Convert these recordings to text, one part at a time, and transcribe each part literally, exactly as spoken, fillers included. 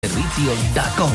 Servicio Dacom.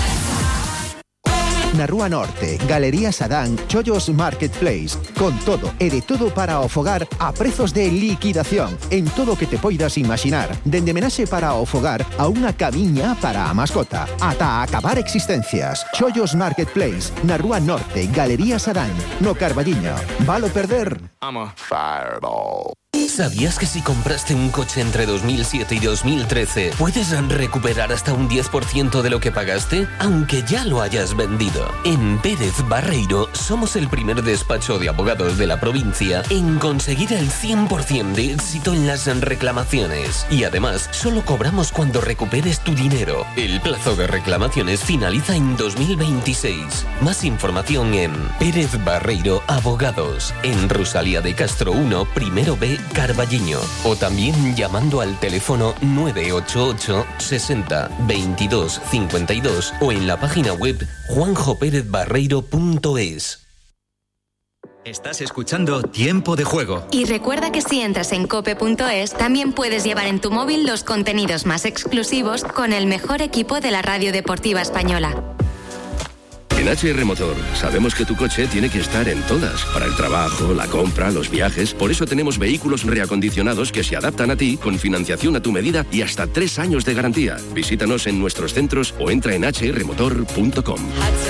Na Rúa Norte, Galería Sadán, Chollos Marketplace. Con todo e de todo para o fogar a prezos de liquidación en todo o que te poidas imaginar. Dende menaxe para o fogar a unha camiña para a mascota. Ata acabar existencias. Chollos Marketplace, na Rúa Norte, Galería Sadán, no Carballiño. Valo perder? Vamos. Fireball. ¿Sabías que si compraste un coche entre dos mil siete y dos mil trece puedes recuperar hasta un diez por ciento de lo que pagaste, aunque ya lo hayas vendido? En Pérez Barreiro somos el primer despacho de abogados de la provincia en conseguir el cien por ciento de éxito en las reclamaciones. Y además, solo cobramos cuando recuperes tu dinero. El plazo de reclamaciones finaliza en dos mil veintiséis. Más información en Pérez Barreiro Abogados, en Rosalía de Castro uno, primero B, Carballiño, o también llamando al teléfono nueve ocho ocho sesenta veintidós cincuenta y dos o en la página web juanjo pérez barreiro punto es. Estás escuchando Tiempo de Juego. Y recuerda que si entras en cope punto es, también puedes llevar en tu móvil los contenidos más exclusivos con el mejor equipo de la radio deportiva española. En H R Motor sabemos que tu coche tiene que estar en todas, para el trabajo, la compra, los viajes. Por eso tenemos vehículos reacondicionados que se adaptan a ti, con financiación a tu medida y hasta tres años de garantía. Visítanos en nuestros centros o entra en h r motor punto com.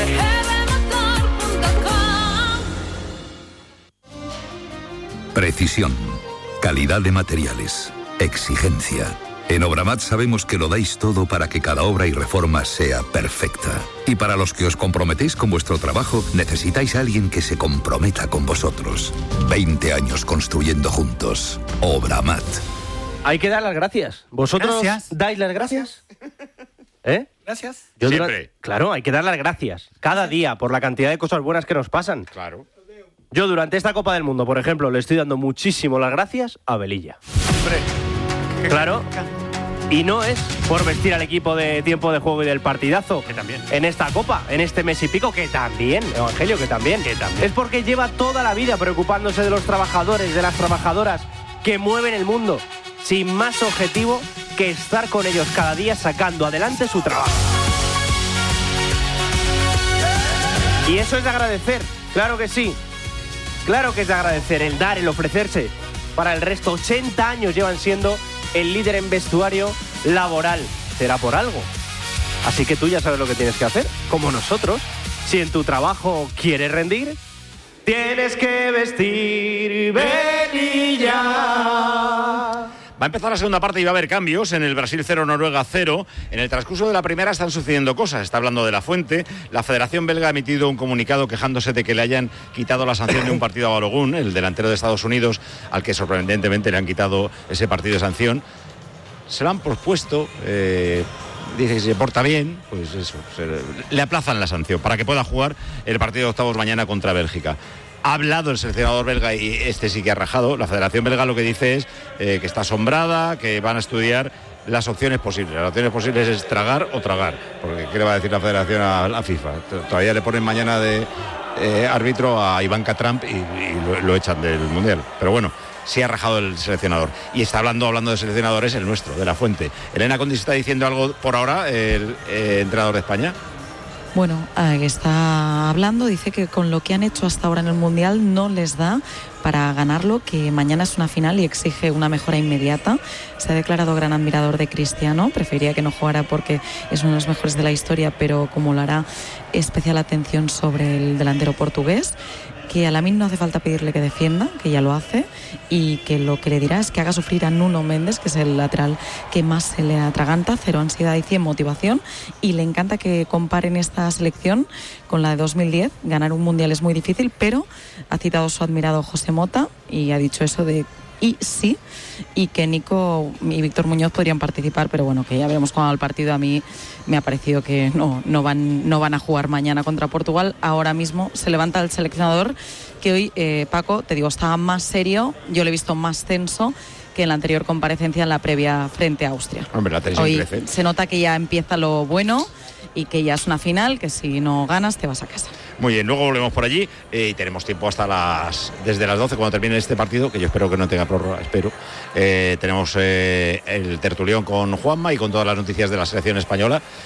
Precisión, calidad de materiales, exigencia. En Obramat sabemos que lo dais todo para que cada obra y reforma sea perfecta. Y para los que os comprometéis con vuestro trabajo, necesitáis a alguien que se comprometa con vosotros. veinte años construyendo juntos. Obramat. Hay que dar las gracias. ¿Vosotros Gracias. dais las gracias? ¿Eh? Gracias. Yo Siempre. dura- Claro, hay que dar las gracias. Cada día, por la cantidad de cosas buenas que nos pasan. Claro. Yo durante esta Copa del Mundo, por ejemplo, le estoy dando muchísimo las gracias a Velilla. Hombre. Claro. Y no es por vestir al equipo de Tiempo de Juego y del partidazo. Que también. En esta Copa, en este mes y pico, que también, Evangelio, que también. Que también. Es porque lleva toda la vida preocupándose de los trabajadores, de las trabajadoras que mueven el mundo, sin más objetivo que estar con ellos cada día sacando adelante su trabajo. Y eso es de agradecer, claro que sí. Claro que es de agradecer el dar, el ofrecerse. Para el resto, ochenta años llevan siendo el líder en vestuario laboral. Será por algo. Así que tú ya sabes lo que tienes que hacer, como nosotros. Si en tu trabajo quieres rendir, tienes que vestir Velilla. Va a empezar la segunda parte y va a haber cambios. En el Brasil cero, Noruega cero. En el transcurso de la primera están sucediendo cosas. Está hablando de La Fuente. La Federación Belga ha emitido un comunicado quejándose de que le hayan quitado la sanción de un partido a Balogun, el delantero de Estados Unidos, al que sorprendentemente le han quitado ese partido de sanción. Se lo han propuesto. Eh, dice que si se porta bien, pues eso, se, le aplazan la sanción para que pueda jugar el partido de octavos mañana contra Bélgica. Ha hablado el seleccionador belga y este sí que ha rajado. La Federación Belga lo que dice es eh, que está asombrada, que van a estudiar las opciones posibles. Las opciones posibles es tragar o tragar. Porque ¿qué le va a decir la Federación a la FIFA? Todavía le ponen mañana de eh, árbitro a Ivanka Trump y, y lo, lo echan del Mundial. Pero bueno, sí ha rajado el seleccionador. Y está hablando, hablando de seleccionadores, el nuestro, de La Fuente. Elena Condis está diciendo algo por ahora, el eh, entrenador de España. Bueno, eh, está hablando, dice que con lo que han hecho hasta ahora en el Mundial no les da para ganarlo, que mañana es una final y exige una mejora inmediata. Se ha declarado gran admirador de Cristiano, preferiría que no jugara porque es uno de los mejores de la historia, pero como lo hará, especial atención sobre el delantero portugués, que a Lamine no hace falta pedirle que defienda, que ya lo hace, y que lo que le dirá es que haga sufrir a Nuno Méndez, que es el lateral que más se le atraganta, cero ansiedad y cien motivación, y le encanta que comparen esta selección con la de dos mil diez. Ganar un mundial es muy difícil, pero ha citado su admirado José Mota y ha dicho eso de y sí, y que Nico y Víctor Muñoz podrían participar, pero bueno, que ya veremos cuando el partido. A mí me ha parecido que no, no, van, no van a jugar mañana contra Portugal. Ahora mismo se levanta el seleccionador, que hoy, eh, Paco, te digo, estaba más serio, yo lo he visto más tenso que en la anterior comparecencia en la previa frente a Austria. Hombre, la tensión hoy crece. Se nota que ya empieza lo bueno y que ya es una final, que si no ganas te vas a casa. Muy bien, luego volvemos por allí eh, y tenemos tiempo hasta las desde las doce cuando termine este partido, que yo espero que no tenga prórroga, espero. Eh, tenemos eh, el tertulión con Juanma y con todas las noticias de la selección española.